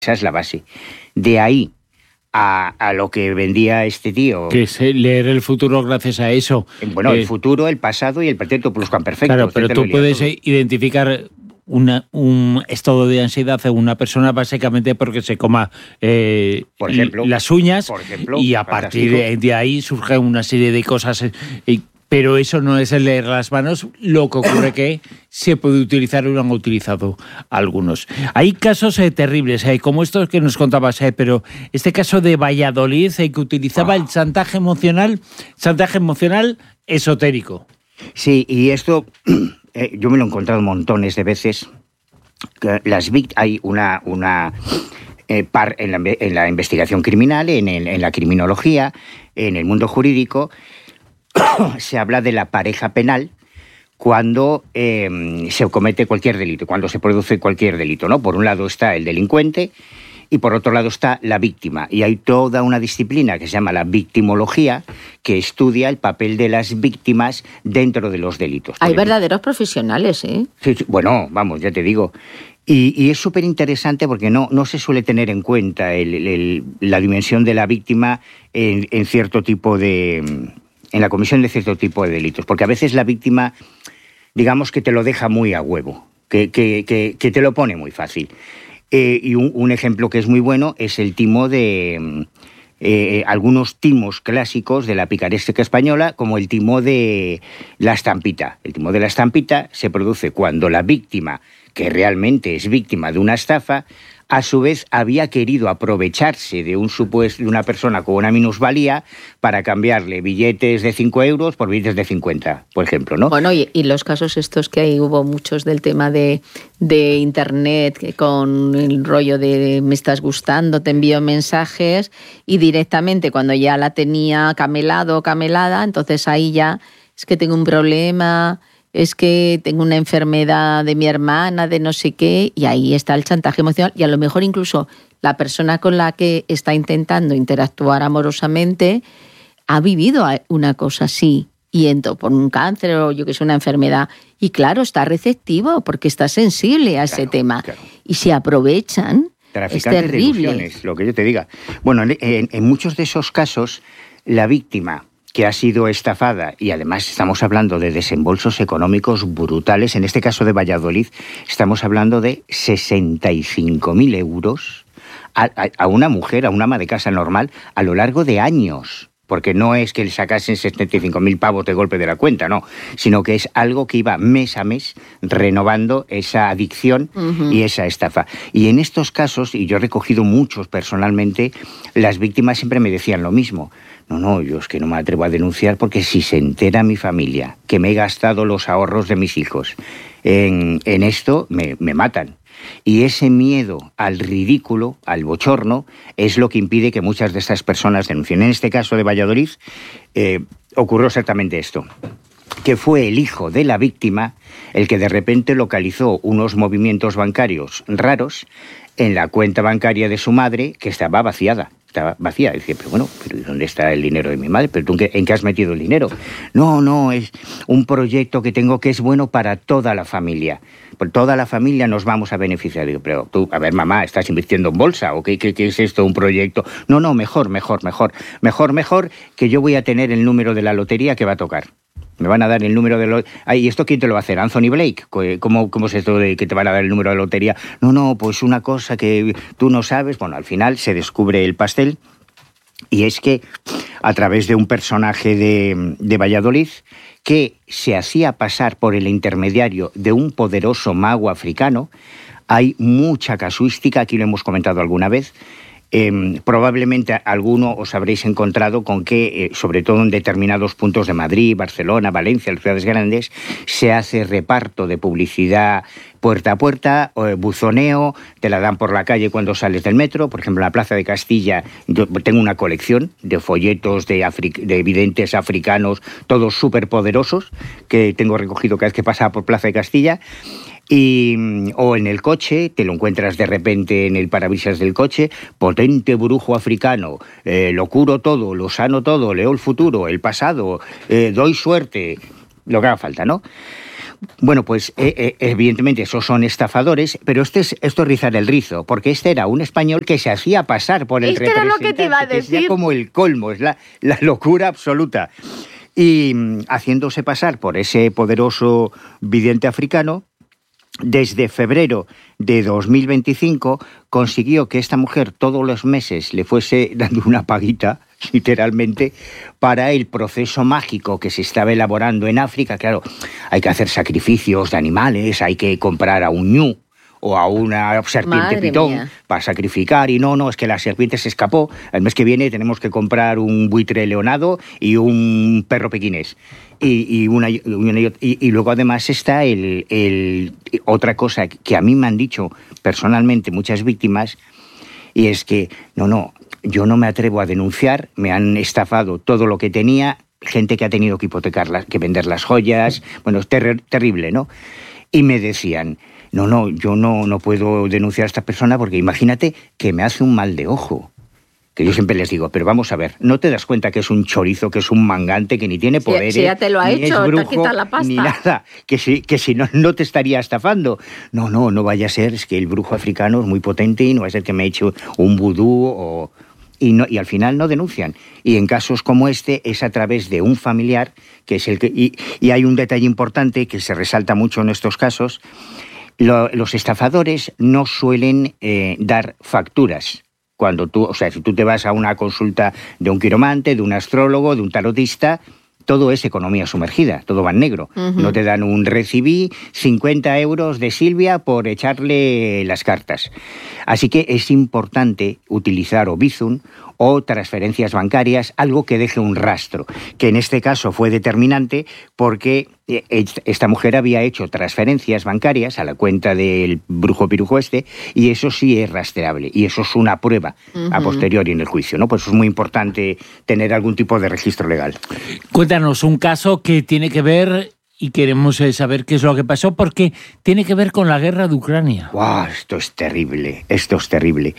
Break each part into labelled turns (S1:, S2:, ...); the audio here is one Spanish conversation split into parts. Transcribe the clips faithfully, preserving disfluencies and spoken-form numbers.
S1: Esa es la base. De ahí a, a lo que vendía este tío...
S2: Que es leer el futuro gracias a eso.
S1: Bueno,
S2: eh,
S1: el futuro, el pasado y el pretérito pluscuamperfecto.
S2: Claro, pero tú puedes
S1: todo.
S2: identificar una, un estado de ansiedad en una persona básicamente porque se coma eh,
S1: por ejemplo,
S2: las uñas
S1: por ejemplo,
S2: y a partir de, de ahí surge una serie de cosas... Eh, pero eso no es el leer las manos, lo que ocurre que se puede utilizar y lo han utilizado algunos. Hay casos eh, terribles, eh, como estos que nos contabas, eh, pero este caso de Valladolid, eh, que utilizaba oh. el chantaje emocional, chantaje emocional esotérico.
S1: Sí, y esto eh, yo me lo he encontrado montones de veces. Las Hay una... una eh, par en, la, en la investigación criminal, en, el, en la criminología, en el mundo jurídico... se habla de la pareja penal cuando eh, se comete cualquier delito, cuando se produce cualquier delito, ¿no? Por un lado está el delincuente y por otro lado está la víctima. Y hay toda una disciplina que se llama la victimología, que estudia el papel de las víctimas dentro de los delitos.
S3: Hay verdaderos profesionales, ¿eh?
S1: Sí, sí, bueno, vamos, ya te digo. Y, y es súper interesante porque no, no se suele tener en cuenta el, el, la dimensión de la víctima en, en cierto tipo de... en la comisión de cierto tipo de delitos, porque a veces la víctima, digamos que te lo deja muy a huevo, que, que, que, que te lo pone muy fácil. Eh, y un, un ejemplo que es muy bueno es el timo de... Eh, algunos timos clásicos de la picaresca española, como el timo de la estampita. El timo de la estampita se produce cuando la víctima, que realmente es víctima de una estafa, a su vez había querido aprovecharse de un supuesto, de una persona con una minusvalía para cambiarle billetes de cinco euros por billetes de cincuenta, por ejemplo, ¿no?
S3: Bueno, y, y los casos estos que hay, hubo muchos del tema de, de internet, con el rollo de me estás gustando, te envío mensajes, y directamente cuando ya la tenía camelado o camelada, entonces ahí ya es que tengo un problema... es que tengo una enfermedad de mi hermana, de no sé qué, y ahí está el chantaje emocional, y a lo mejor incluso la persona con la que está intentando interactuar amorosamente ha vivido una cosa así, y entró por un cáncer o yo que sé, una enfermedad, y claro, está receptivo porque está sensible a ese
S1: claro,
S3: tema,
S1: claro.
S3: Y se aprovechan.
S1: Traficantes
S3: es
S1: de
S3: terrible.
S1: ilusiones, lo que yo te diga. Bueno, en, en, en muchos de esos casos, la víctima que ha sido estafada, y además estamos hablando de desembolsos económicos brutales, en este caso de Valladolid, estamos hablando de sesenta y cinco mil euros a, a, a una mujer, a una ama de casa normal, a lo largo de años. Porque no es que le sacasen setenta y cinco mil pavos de golpe de la cuenta, no, sino que es algo que iba mes a mes renovando esa adicción uh-huh. y esa estafa. Y en estos casos, y yo he recogido muchos personalmente, las víctimas siempre me decían lo mismo. No, no, yo es que no me atrevo a denunciar porque si se entera mi familia que me he gastado los ahorros de mis hijos en, en esto, me, me matan. Y ese miedo al ridículo, al bochorno, es lo que impide que muchas de estas personas denuncien. En este caso de Valladolid eh, ocurrió exactamente esto, que fue el hijo de la víctima el que de repente localizó unos movimientos bancarios raros en la cuenta bancaria de su madre, que estaba vaciada. Estaba vacía. Dice, pero bueno, ¿pero ¿dónde está el dinero de mi madre? ¿Pero tú en qué, en qué has metido el dinero? No, no, es un proyecto que tengo que es bueno para toda la familia. Por toda la familia nos vamos a beneficiar. Digo, pero tú, a ver, mamá, ¿estás invirtiendo en bolsa? ¿O qué, qué, qué es esto, un proyecto? No, no, mejor, mejor, mejor. Mejor, mejor, que yo voy a tener el número de la lotería que va a tocar. Me van a dar el número de lo... ¿Y esto quién te lo va a hacer? ¿Anthony Blake? ¿Cómo, ¿Cómo es esto de que te van a dar el número de la lotería? No, no, pues una cosa que tú no sabes. Bueno, al final se descubre el pastel, y es que a través de un personaje de, de Valladolid que se hacía pasar por el intermediario de un poderoso mago africano, hay mucha casuística, aquí lo hemos comentado alguna vez. Eh, probablemente alguno os habréis encontrado con que, eh, sobre todo en determinados puntos de Madrid, Barcelona, Valencia, las ciudades grandes, se hace reparto de publicidad puerta a puerta, eh, buzoneo, te la dan por la calle cuando sales del metro. Por ejemplo, en la Plaza de Castilla yo tengo una colección de folletos de, Afri- de videntes africanos, todos súper poderosos, que tengo recogido cada vez que pasaba por Plaza de Castilla. Y, o en el coche, te lo encuentras de repente en el parabrisas del coche, potente brujo africano, eh, lo curo todo, lo sano todo, leo el futuro, el pasado, eh, doy suerte, lo que haga falta, ¿no? Bueno, pues eh, eh, evidentemente esos son estafadores, pero este es, esto es rizar el rizo, porque este era un español que se hacía pasar por el
S3: Esto
S1: representante,
S3: era lo que te iba a
S1: que
S3: decir.
S1: es ya como el colmo, es la, la locura absoluta. Y mm, haciéndose pasar por ese poderoso vidente africano, desde febrero de dos mil veinticinco consiguió que esta mujer todos los meses le fuese dando una paguita, literalmente, para el proceso mágico que se estaba elaborando en África. Claro, hay que hacer sacrificios de animales, hay que comprar a un ñu o a una serpiente
S3: Madre
S1: pitón
S3: mía.
S1: para sacrificar, y no, no, es que la serpiente se escapó, el mes que viene tenemos que comprar un buitre leonado y un perro pequinés. Y, y, una, y, una, y, y luego además está el, el, otra cosa que a mí me han dicho personalmente muchas víctimas, y es que, no, no, yo no me atrevo a denunciar, me han estafado todo lo que tenía, gente que ha tenido que hipotecar, las, que vender las joyas, bueno, es ter terrible, ¿no? Y me decían, no, no, yo no, no puedo denunciar a esta persona porque imagínate que me hace un mal de ojo. Que yo siempre les digo, pero vamos a ver, ¿no te das cuenta que es un chorizo, que es un mangante, que ni tiene poderes,
S3: si ya te lo ha
S1: ni
S3: hecho,
S1: es
S3: te ha
S1: brujo,
S3: quitado la pasta?
S1: ni nada, que si, que si no, no te estaría estafando? No, no, no vaya a ser, es que el brujo africano es muy potente y no va a ser que me ha hecho un vudú o... Y, no, y al final no denuncian. Y en casos como este es a través de un familiar, que es el que... Y, y hay un detalle importante que se resalta mucho en estos casos. Lo, los estafadores no suelen eh, dar facturas. Cuando tú, o sea, si tú te vas a una consulta de un quiromante, de un astrólogo, de un tarotista, todo es economía sumergida, todo va en negro. Uh-huh. No te dan un recibí cincuenta euros de Silvia por echarle las cartas. Así que es importante utilizar o Bizum o transferencias bancarias, algo que deje un rastro, que en este caso fue determinante porque esta mujer había hecho transferencias bancarias a la cuenta del brujo pirujo este, y eso sí es rastreable, y eso es una prueba uh-huh. a posteriori en el juicio, ¿no? Pues es muy importante tener algún tipo de registro legal.
S2: Cuéntanos un caso que tiene que ver, y queremos saber qué es lo que pasó, porque tiene que ver con la guerra de Ucrania.
S1: ¡Wow! Esto es terrible, esto es terrible.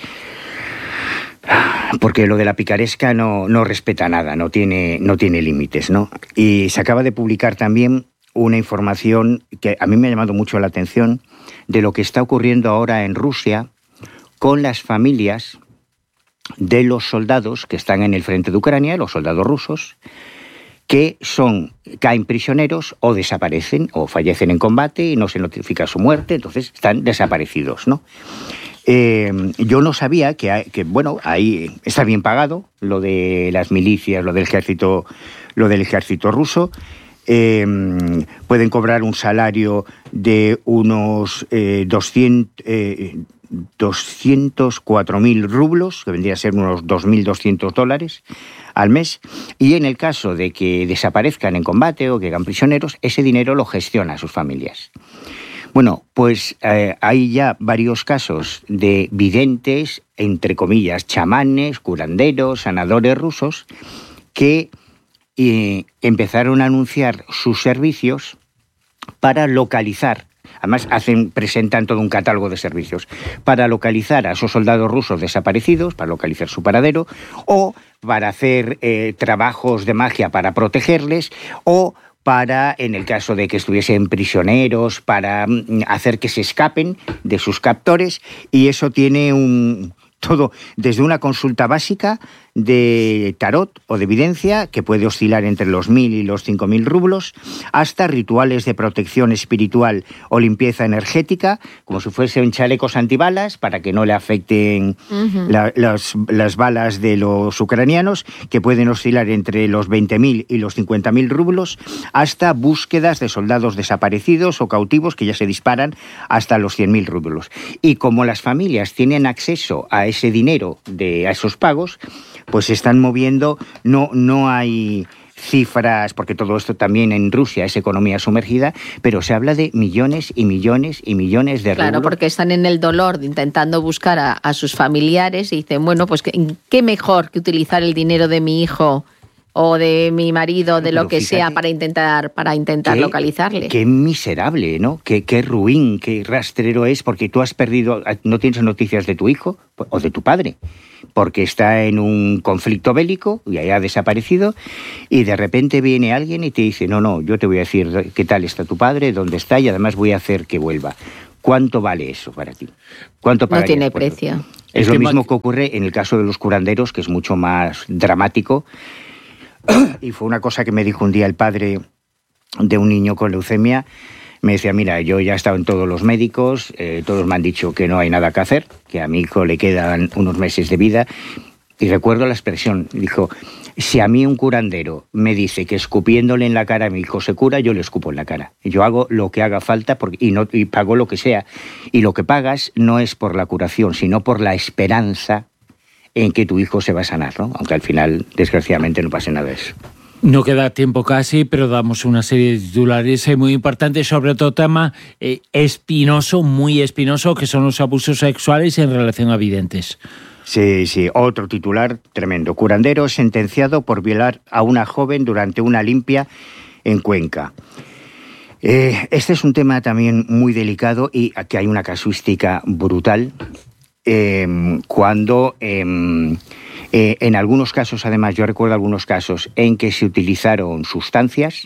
S1: Porque lo de la picaresca no, no respeta nada, no tiene, no tiene límites, ¿no? Y se acaba de publicar también una información que a mí me ha llamado mucho la atención de lo que está ocurriendo ahora en Rusia con las familias de los soldados que están en el frente de Ucrania, los soldados rusos, que son, caen prisioneros o desaparecen o fallecen en combate y no se notifica su muerte, entonces están desaparecidos, ¿no? Eh, yo no sabía que, hay, que, bueno, ahí está bien pagado lo de las milicias, lo del ejército, lo del ejército ruso. Eh, pueden cobrar un salario de unos eh, doscientos cuatro mil rublos, que vendría a ser unos dos mil doscientos dólares al mes, y en el caso de que desaparezcan en combate o que hagan prisioneros, ese dinero lo gestiona sus familias. Bueno, pues eh, hay ya varios casos de videntes, entre comillas, chamanes, curanderos, sanadores rusos, que eh, empezaron a anunciar sus servicios para localizar, además hacen, presentan todo un catálogo de servicios, para localizar a esos soldados rusos desaparecidos, para localizar su paradero, o para hacer eh, trabajos de magia para protegerles, o para, en el caso de que estuviesen prisioneros, para hacer que se escapen de sus captores, y eso tiene un todo desde una consulta básica de tarot o de evidencia, que puede oscilar entre los mil y los cinco mil rublos, hasta rituales de protección espiritual o limpieza energética, como si fuesen chalecos antibalas para que no le afecten uh-huh. la, las, las balas de los ucranianos, que pueden oscilar entre los veinte mil y los cincuenta mil rublos, hasta búsquedas de soldados desaparecidos o cautivos que ya se disparan hasta los cien mil rublos. Y como las familias tienen acceso a ese dinero, de, a esos pagos, pues se están moviendo, no, no hay cifras, porque todo esto también en Rusia es economía sumergida, pero se habla de millones y millones y millones de
S3: Claro,
S1: rublos.
S3: Porque están en el dolor intentando buscar a, a sus familiares y dicen, bueno, pues qué, qué mejor que utilizar el dinero de mi hijo o de mi marido, de
S1: Pero
S3: lo que
S1: fíjate,
S3: sea, para intentar, para intentar
S1: qué,
S3: localizarle.
S1: Qué miserable, ¿no? Qué, qué ruin, qué rastrero es, porque tú has perdido, no tienes noticias de tu hijo o de tu padre, porque está en un conflicto bélico y ha desaparecido, y de repente viene alguien y te dice, no, no, yo te voy a decir qué tal está tu padre, dónde está, y además voy a hacer que vuelva. ¿Cuánto vale eso para ti? ¿Cuánto
S3: No tiene
S1: por eso?
S3: precio.
S1: Es
S2: El
S1: lo
S2: tema
S1: mismo
S2: que-
S1: que ocurre en el caso de los curanderos, que es mucho más dramático. Y fue una cosa que me dijo un día el padre de un niño con leucemia. Me decía, mira, yo ya he estado en todos los médicos, eh, todos me han dicho que no hay nada que hacer, que a mi hijo le quedan unos meses de vida. Y recuerdo la expresión, dijo, si a mí un curandero me dice que escupiéndole en la cara a mi hijo se cura, yo le escupo en la cara. Yo hago lo que haga falta porque, y, no, y pago lo que sea. Y lo que pagas no es por la curación, sino por la esperanza en que tu hijo se va a sanar, ¿no? Aunque al final, desgraciadamente, no pase nada de eso.
S2: No queda tiempo casi, pero damos una serie de titulares eh, muy importantes sobre otro tema eh, espinoso, muy espinoso, que son los abusos sexuales en relación a videntes.
S1: Sí, sí, otro titular tremendo. Curandero sentenciado por violar a una joven durante una limpia en Cuenca. Eh, este es un tema también muy delicado y aquí hay una casuística brutal. Eh, cuando eh, eh, en algunos casos, además, yo recuerdo algunos casos en que se utilizaron sustancias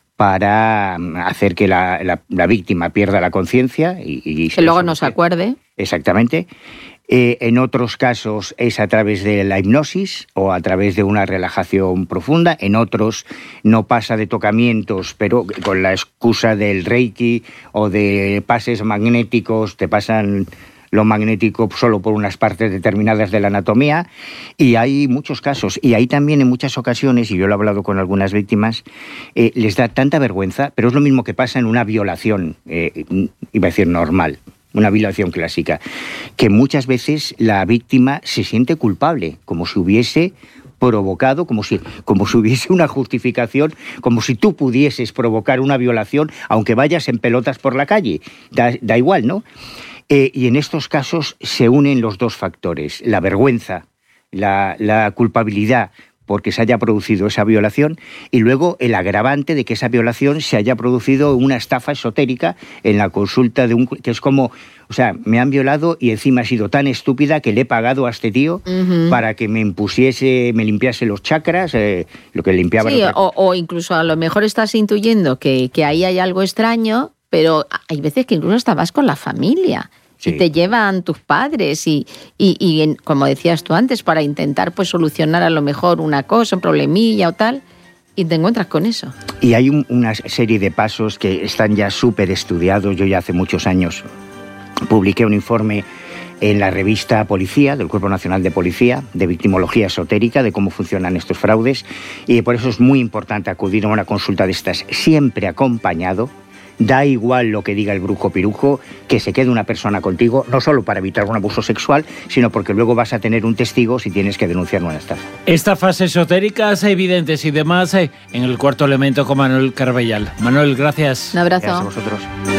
S1: para hacer que la, la, la víctima pierda la conciencia y, y
S3: que luego no se acuerde.
S1: Exactamente. Eh, en otros casos es a través de la hipnosis o a través de una relajación profunda. En otros no pasa de tocamientos, pero con la excusa del Reiki o de pases magnéticos te pasan lo magnético solo por unas partes determinadas de la anatomía, y hay muchos casos, y ahí también en muchas ocasiones, y yo lo he hablado con algunas víctimas, eh, les da tanta vergüenza, pero es lo mismo que pasa en una violación, eh, iba a decir normal, una violación clásica, que muchas veces la víctima se siente culpable, como si hubiese provocado, como si, como si hubiese una justificación, como si tú pudieses provocar una violación, aunque vayas en pelotas por la calle, da, da igual, ¿no? Eh, y en estos casos se unen los dos factores, la vergüenza, la, la culpabilidad porque se haya producido esa violación, y luego el agravante de que esa violación se haya producido una estafa esotérica en la consulta de un... que es como, o sea, me han violado y encima he sido tan estúpida que le he pagado a este tío uh-huh. para que me impusiese, me limpiase los chakras, eh, lo que limpiaba...
S3: Sí, o, o incluso a lo mejor estás intuyendo que, que ahí hay algo extraño, pero hay veces que incluso estabas con la familia. Sí. Y te llevan tus padres y, y, y, como decías tú antes, para intentar pues solucionar a lo mejor una cosa, un problemilla o tal, y te encuentras con eso.
S1: Y hay un, una serie de pasos que están ya súper estudiados. Yo ya hace muchos años publiqué un informe en la revista Policía, del Cuerpo Nacional de Policía, de victimología esotérica, de cómo funcionan estos fraudes, y por eso es muy importante acudir a una consulta de estas siempre acompañado. Da igual lo que diga el brujo pirujo, que se quede una persona contigo, no solo para evitar un abuso sexual, sino porque luego vas a tener un testigo si tienes que denunciar una estafa.
S2: Estafas esotéricas, evidentes y demás eh, en el Cuarto Elemento con Manuel Carballal. Manuel, gracias.
S3: Un abrazo.
S1: Gracias a vosotros.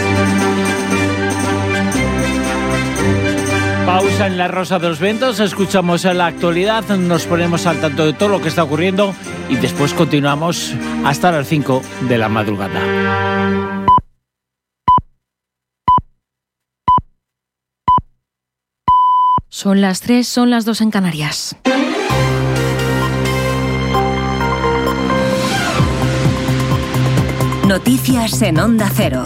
S2: Pausa en La Rosa de los Vientos, escuchamos la actualidad, nos ponemos al tanto de todo lo que está ocurriendo y después continuamos hasta las cinco de la madrugada.
S4: Son las tres, son las dos en Canarias.
S5: Noticias en Onda Cero.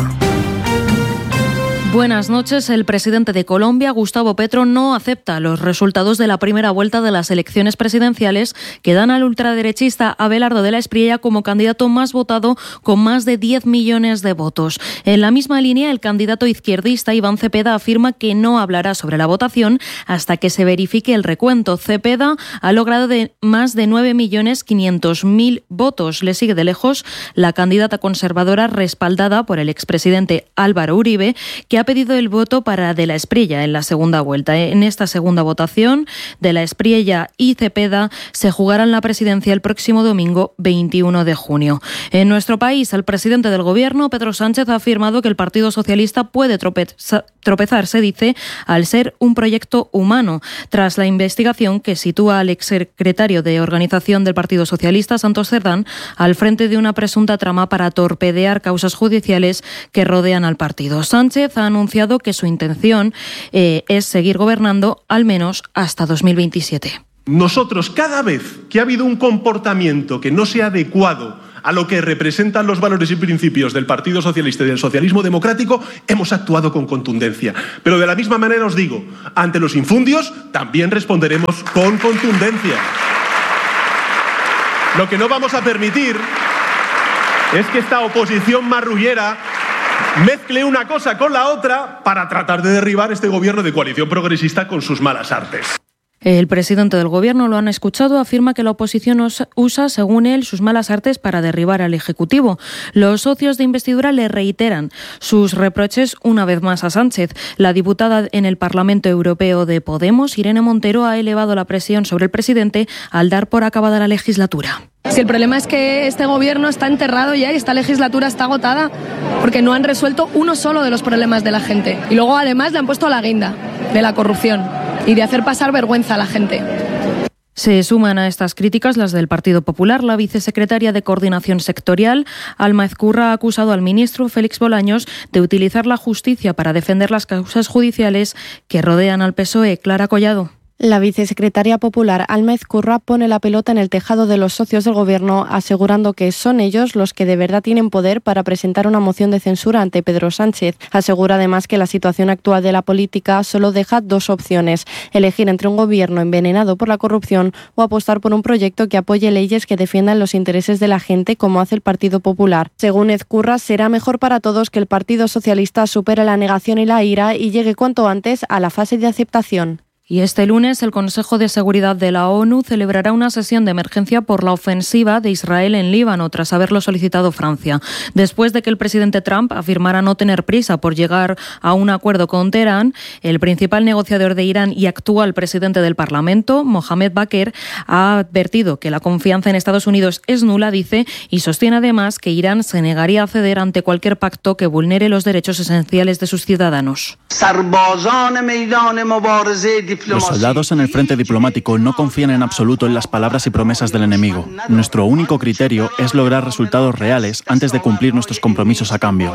S4: Buenas noches. El presidente de Colombia, Gustavo Petro, no acepta los resultados de la primera vuelta de las elecciones presidenciales que dan al ultraderechista Abelardo de la Espriella como candidato más votado con más de diez millones de votos. En la misma línea, el candidato izquierdista Iván Cepeda afirma que no hablará sobre la votación hasta que se verifique el recuento. Cepeda ha logrado de más de nueve millones quinientos mil votos. Le sigue de lejos la candidata conservadora respaldada por el expresidente Álvaro Uribe, que ha pedido el voto para De la Espriella en la segunda vuelta. En esta segunda votación, De la Espriella y Cepeda se jugarán la presidencia el próximo domingo veintiuno de junio. En nuestro país, el presidente del Gobierno, Pedro Sánchez, ha afirmado que el Partido Socialista puede tropezar, tropezar, se dice, al ser un proyecto humano, tras la investigación que sitúa al exsecretario de Organización del Partido Socialista, Santos Cerdán, al frente de una presunta trama para torpedear causas judiciales que rodean al partido. Sánchez ha anunciado que su intención eh, es seguir gobernando al menos hasta dos mil veintisiete.
S6: Nosotros, cada vez que ha habido un comportamiento que no sea adecuado a lo que representan los valores y principios del Partido Socialista y del socialismo democrático, hemos actuado con contundencia. Pero de la misma manera os digo, ante los infundios también responderemos con contundencia. Lo que no vamos a permitir es que esta oposición marrullera mezcle una cosa con la otra para tratar de derribar este gobierno de coalición progresista con sus malas artes.
S4: El presidente del Gobierno, lo han escuchado, afirma que la oposición usa, según él, sus malas artes para derribar al Ejecutivo. Los socios de investidura le reiteran sus reproches una vez más a Sánchez. La diputada en el Parlamento Europeo de Podemos, Irene Montero, ha elevado la presión sobre el presidente al dar por acabada la legislatura.
S7: Si el problema es que este gobierno está enterrado ya y esta legislatura está agotada porque no han resuelto uno solo de los problemas de la gente. Y luego además le han puesto la guinda de la corrupción y de hacer pasar vergüenza a la gente.
S4: Se suman a estas críticas las del Partido Popular. La vicesecretaria de Coordinación Sectorial, Alma Ezcurra, ha acusado al ministro Félix Bolaños de utilizar la justicia para defender las causas judiciales que rodean al P S O E. Clara Collado.
S8: La vicesecretaria popular Alma Ezcurra pone la pelota en el tejado de los socios del Gobierno, asegurando que son ellos los que de verdad tienen poder para presentar una moción de censura ante Pedro Sánchez. Asegura además que la situación actual de la política solo deja dos opciones: elegir entre un gobierno envenenado por la corrupción o apostar por un proyecto que apoye leyes que defiendan los intereses de la gente, como hace el Partido Popular. Según Ezcurra, será mejor para todos que el Partido Socialista supere la negación y la ira y llegue cuanto antes a la fase de aceptación.
S4: Y este lunes el Consejo de Seguridad de la ONU celebrará una sesión de emergencia por la ofensiva de Israel en Líbano, tras haberlo solicitado Francia. Después de que el presidente Trump afirmara no tener prisa por llegar a un acuerdo con Teherán, el principal negociador de Irán y actual presidente del Parlamento, Mohamed Bakr, ha advertido que la confianza en Estados Unidos es nula, dice, y sostiene además que Irán se negaría a ceder ante cualquier pacto que vulnere los derechos esenciales de sus ciudadanos.
S9: Los soldados en el frente diplomático no confían en absoluto en las palabras y promesas del enemigo. Nuestro único criterio es lograr resultados reales antes de cumplir nuestros compromisos a cambio.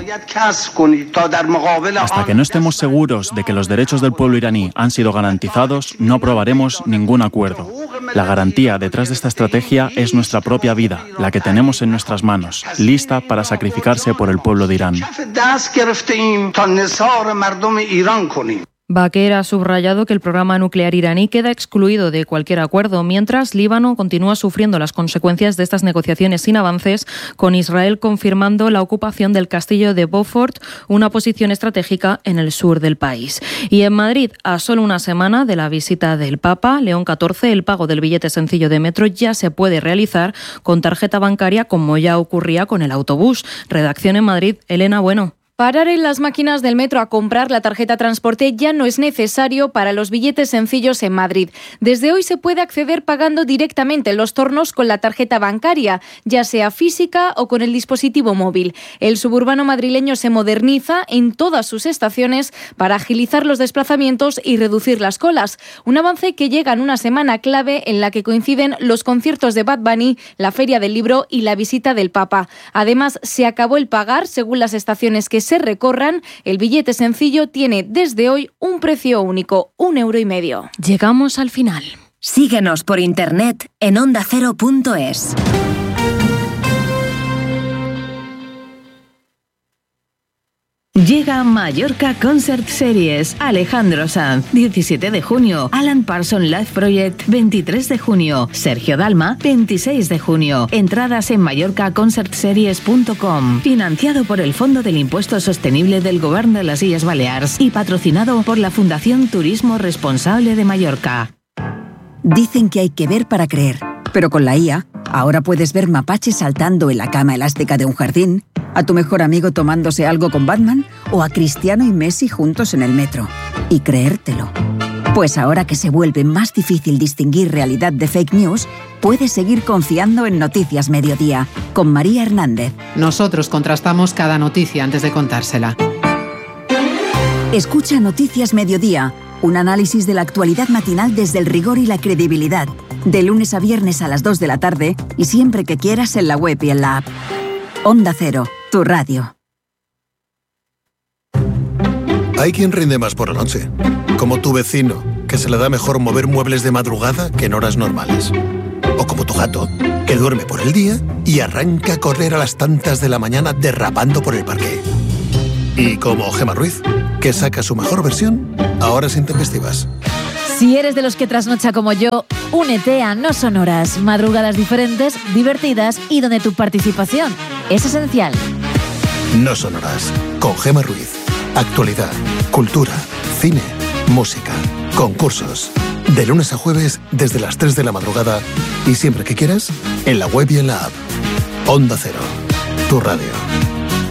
S9: Hasta que no estemos seguros de que los derechos del pueblo iraní han sido garantizados, no aprobaremos ningún acuerdo. La garantía detrás de esta estrategia es nuestra propia vida, la que tenemos en nuestras manos, lista para sacrificarse por el pueblo de Irán.
S4: Bakr ha subrayado que el programa nuclear iraní queda excluido de cualquier acuerdo, mientras Líbano continúa sufriendo las consecuencias de estas negociaciones sin avances, con Israel confirmando la ocupación del castillo de Beaufort, una posición estratégica en el sur del país. Y en Madrid, a solo una semana de la visita del Papa León catorce, el pago del billete sencillo de metro ya se puede realizar con tarjeta bancaria, como ya ocurría con el autobús. Redacción en Madrid, Elena Bueno.
S10: Parar en las máquinas del metro a comprar la tarjeta transporte ya no es necesario para los billetes sencillos en Madrid. Desde hoy se puede acceder pagando directamente en los tornos con la tarjeta bancaria, ya sea física o con el dispositivo móvil. El suburbano madrileño se moderniza en todas sus estaciones para agilizar los desplazamientos y reducir las colas. Un avance que llega en una semana clave en la que coinciden los conciertos de Bad Bunny, la Feria del Libro y la visita del Papa. Además, se acabó el pagar según las estaciones que se recorran. El billete sencillo tiene desde hoy un precio único, un euro y medio.
S4: Llegamos al final.
S5: Síguenos por internet en onda cero punto es. Llega Mallorca Concert Series. Alejandro Sanz, diecisiete de junio. Alan Parsons Live Project, veintitrés de junio. Sergio Dalma, veintiséis de junio. Entradas en mallorca concert series punto com. Financiado por el Fondo del Impuesto Sostenible del Govern de las Illes Balears y patrocinado por la Fundación Turismo Responsable de Mallorca.
S11: Dicen que hay que ver para creer, pero con la I A Ahora puedes ver mapaches saltando en la cama elástica de un jardín, a tu mejor amigo tomándose algo con Batman o a Cristiano y Messi juntos en el metro. Y creértelo. Pues ahora que se vuelve más difícil distinguir realidad de fake news, puedes seguir confiando en Noticias Mediodía, con María Hernández.
S12: Nosotros contrastamos cada noticia antes de contársela.
S11: Escucha Noticias Mediodía, un análisis de la actualidad matinal desde el rigor y la credibilidad. De lunes a viernes a las dos de la tarde y siempre que quieras en la web y en la app. Onda Cero, tu radio.
S13: Hay quien rinde más por la noche, como tu vecino, que se le da mejor mover muebles de madrugada que en horas normales. O como tu gato, que duerme por el día y arranca a correr a las tantas de la mañana derrapando por el parque. Y como Gemma Ruiz, que saca su mejor versión a horas intempestivas.
S14: Si eres de los que trasnocha como yo, únete a No Sonoras, madrugadas diferentes, divertidas y donde tu participación es esencial.
S13: No Sonoras, con Gemma Ruiz. Actualidad, cultura, cine, música, concursos. De lunes a jueves desde las tres de la madrugada y siempre que quieras, en la web y en la app. Onda Cero, tu radio.